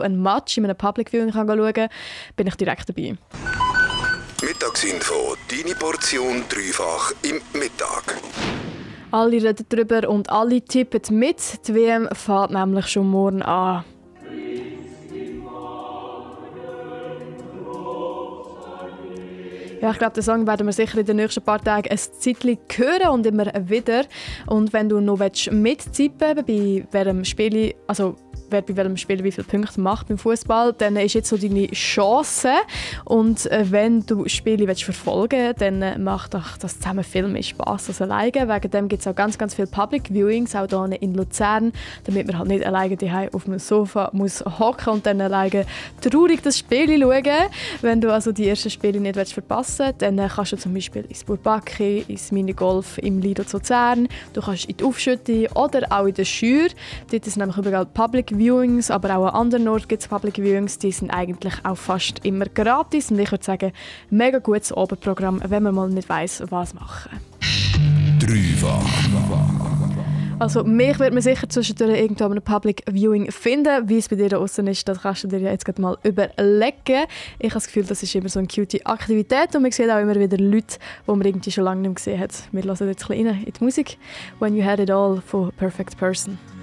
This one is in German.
ein Match in einem Public Viewing schauen kann, bin ich direkt dabei. Mittagsinfo, deine Portion dreifach im Mittag. Alle reden darüber und alle tippen mit. Die WM fährt nämlich schon morgen an. Ja, ich glaube, den Song werden wir sicher in den nächsten paar Tagen ein Zeitchen hören und immer wieder. Und wenn du noch mittippen willst, bei welchem Spiel, also wer bei welchem Spiel wie viele Punkte macht beim Fußball, dann ist jetzt so deine Chance. Und wenn du Spiele verfolgen willst, dann macht doch das zusammen viel mehr Spass als alleine. Wegen dem gibt es auch ganz, ganz viele Public Viewings, auch hier in Luzern, damit man halt nicht alleine daheim auf dem Sofa muss hocken und dann alleine traurig das Spiel schauen. Wenn du also die ersten Spiele nicht verpassen willst, dann kannst du zum Beispiel ins Bourbaki, ins Minigolf im Lido zu Luzern, du kannst in die Aufschütte oder auch in der Schür. Dort ist nämlich überall Public Viewings, aber auch an anderen Orten gibt es Public Viewings, die sind eigentlich auch fast immer gratis und ich würde sagen, mega gutes Abendprogramm, wenn man mal nicht weiss, was machen. Dreifach. Also mich wird man sicher zwischendurch irgendwo an einem Public Viewing finden. Wie es bei dir da draussen ist, das kannst du dir jetzt gerade mal überlegen. Ich habe das Gefühl, das ist immer so eine cute Aktivität und man sieht auch immer wieder Leute, die man irgendwie schon lange nicht mehr gesehen hat. Wir hören jetzt ein bisschen rein in die Musik «When You Had It All» von Perfect Person.